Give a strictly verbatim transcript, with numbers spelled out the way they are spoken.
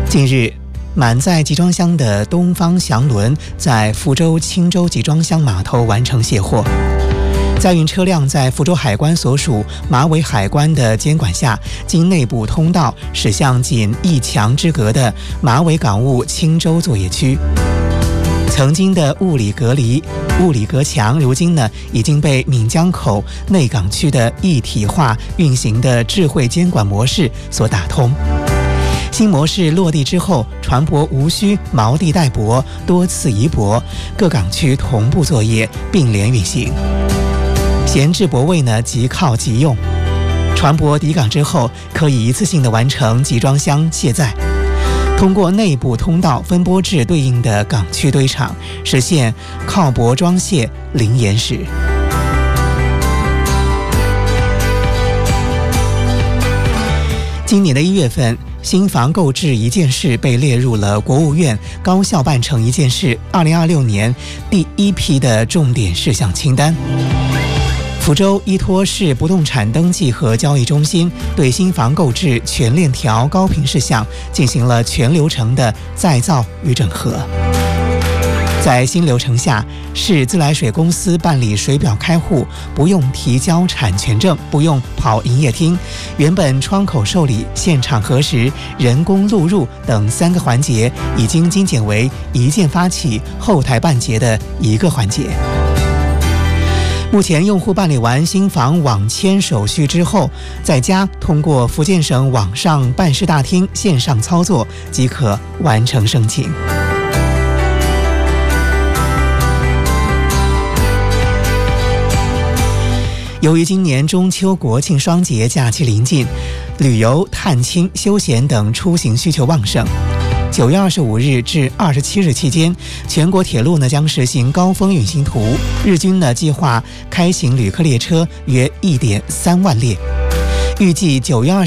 近日，满载集装箱的东方祥轮在福州青州集装箱码头完成卸货。载运车辆在福州海关所属马尾海关的监管下，经内部通道驶向仅一墙之隔的马尾港务青州作业区。曾经的物理隔离、物理隔墙，如今呢已经被闽江口内港区的一体化运行的智慧监管模式所打通。新模式落地之后，船舶无需锚地待泊、多次移泊，各港区同步作业，并联运行。闲置泊位呢即靠即用，船舶抵港之后，可以一次性的完成集装箱卸载。通过内部通道分拨至对应的港区堆场，实现靠泊装卸零延时。今年的一月份，新房购置一件事被列入了国务院高效办成一件事二零二六年第一批的重点事项清单。福州依托市不动产登记和交易中心对新房购置全链条高频事项进行了全流程的再造与整合。在新流程下，市自来水公司办理水表开户不用提交产权证，不用跑营业厅，原本窗口受理、现场核实、人工录入等三个环节，已经精简为一键发起、后台办结的一个环节。目前用户办理完新房网签手续之后，在家通过福建省网上办事大厅线上操作即可完成申请。由于今年中秋国庆双节假期临近，旅游、探亲、休闲等出行需求旺盛。九月二十五日至二十七日期间，全国铁路呢将实行高峰运行图，日均呢计划开行旅客列车约一点三万列，预计九月二十